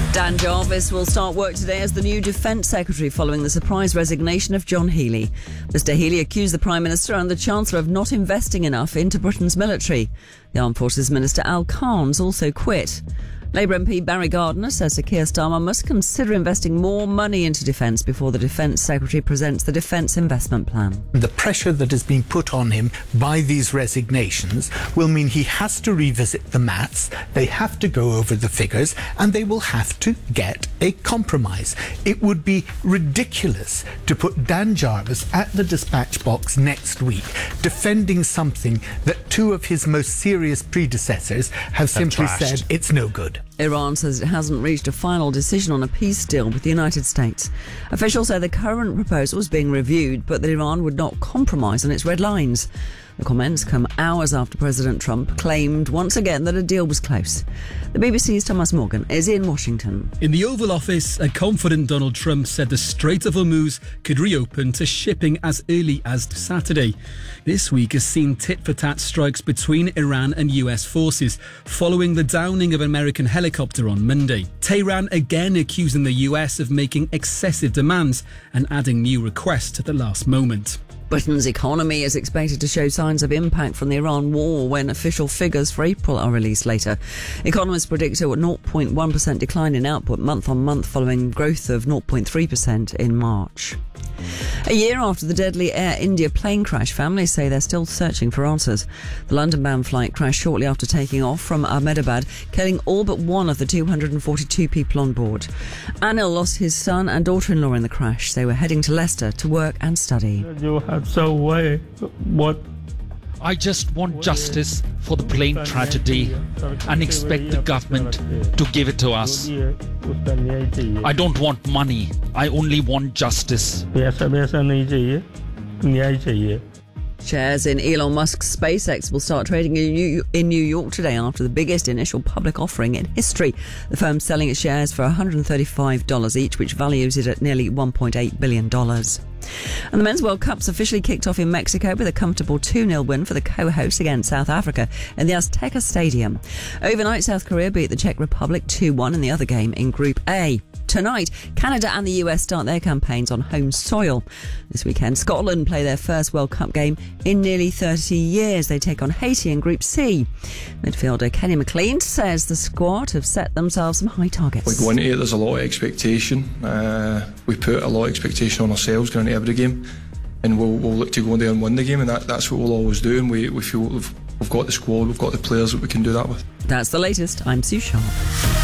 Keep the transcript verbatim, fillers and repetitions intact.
Dan Jarvis will start work today as the new Defence Secretary following the surprise resignation of John Healey. Mister Healey accused the Prime Minister and the Chancellor of not investing enough into Britain's military. The Armed Forces Minister Al Khan's also quit. Labour M P Barry Gardiner says Sir Keir Starmer must consider investing more money into defence before the Defence Secretary presents the Defence Investment Plan. The pressure that has been put on him by these resignations will mean he has to revisit the maths, they have to go over the figures, and they will have to get a compromise. It would be ridiculous to put Dan Jarvis at the dispatch box next week defending something that two of his most serious predecessors have simply said it's no good. Iran says it hasn't reached a final decision on a peace deal with the United States. Officials say the current proposal is being reviewed, but that Iran would not compromise on its red lines. The comments come hours after President Trump claimed once again that a deal was close. The B B C's Thomas Morgan is in Washington. In the Oval Office, a confident Donald Trump said the Strait of Hormuz could reopen to shipping as early as Saturday. This week has seen tit-for-tat strikes between Iran and U S forces following the downing of an American helicopter on Monday. Tehran again accusing the U S of making excessive demands and adding new requests at the last moment. Britain's economy is expected to show signs of impact from the Iran war when official figures for April are released later. Economists predict a zero point one percent decline in output month on month following growth of zero point three percent in March. A year after the deadly Air India plane crash, families say they're still searching for answers. The London-bound flight crashed shortly after taking off from Ahmedabad, killing all but one of the two hundred forty-two people on board. Anil lost his son and daughter-in-law in the crash. They were heading to Leicester to work and study. You have so way what? I just want justice for the plane tragedy and expect the government to give it to us. I don't want money. I only want justice. Shares in Elon Musk's SpaceX will start trading in New, in New York today after the biggest initial public offering in history. The firm's selling its shares for one hundred thirty-five dollars each, which values it at nearly one point eight billion dollars. And the Men's World Cup's officially kicked off in Mexico with a comfortable two nil win for the co-hosts against South Africa in the Azteca Stadium. Overnight, South Korea beat the Czech Republic two one in the other game in Group A. Tonight, Canada and the U S start their campaigns on home soil. This weekend, Scotland play their first World Cup game in nearly thirty years. They take on Haiti in Group C. Midfielder Kenny McLean says the squad have set themselves some high targets. Like going into it, there's a lot of expectation. Uh, we put a lot of expectation on ourselves going into every game, and we'll, we'll look to go in there and win the game, and that, that's what we'll always do. And we, we feel we've, we've got the squad, we've got the players that we can do that with. That's the latest. I'm Sue Sharp.